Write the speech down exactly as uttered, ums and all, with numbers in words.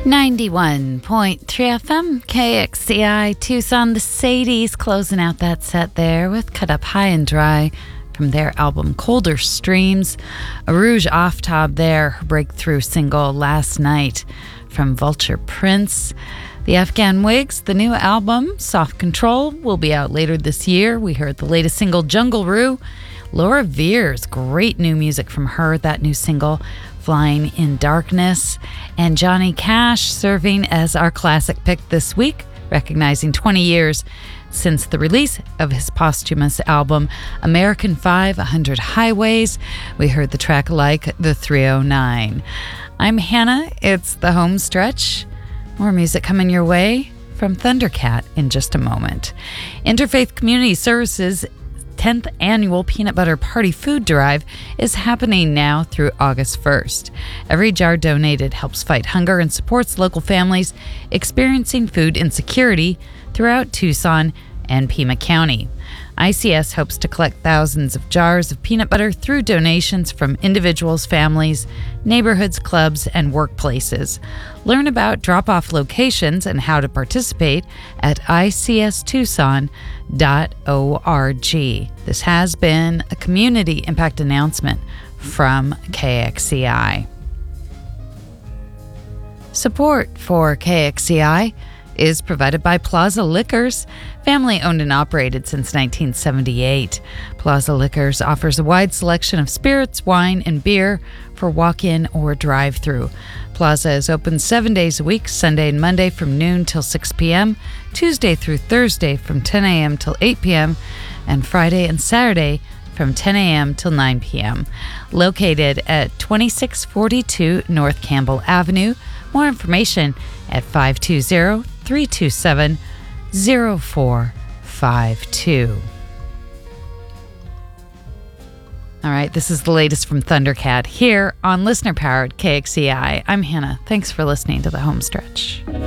ninety-one point three F M, K X C I, Tucson. The Sadies closing out that set there with Cut Up High and Dry from their album Colder Streams. Arooj Aftab there, her breakthrough single Last Night from Vulture Prince. The Afghan Wigs, the new album Soft Control, will be out later this year. We heard the latest single Jungle Roo. Laura Veers, great new music from her, that new single Flying in Darkness. And Johnny Cash serving as our classic pick this week, recognizing twenty years since the release of his posthumous album American five, one hundred Highways. We heard the track Like the three oh nine. I'm Hannah. It's the home stretch. More music coming your way from Thundercat in just a moment. Interfaith Community Services tenth annual Peanut Butter Party Food Drive is happening now through August first. Every jar donated helps fight hunger and supports local families experiencing food insecurity throughout Tucson and Pima County. I C S hopes to collect thousands of jars of peanut butter through donations from individuals, families, neighborhoods, clubs, and workplaces. Learn about drop-off locations and how to participate at I C S tucson dot org. This has been a community impact announcement from K X C I. Support for K X C I is provided by Plaza Liquors, family owned and operated since nineteen seventy-eight. Plaza Liquors offers a wide selection of spirits, wine, and beer for walk-in or drive-through. Plaza is open seven days a week, Sunday and Monday from noon till six p.m., Tuesday through Thursday from ten a.m. till eight p.m., and Friday and Saturday from ten a.m. till nine p.m. Located at twenty-six forty-two North Campbell Avenue. More information at five two zero, three two seven, zero four five two. All right, this is the latest from Thundercat here on listener-powered K X C I. I'm Hannah. Thanks for listening to The Home Stretch.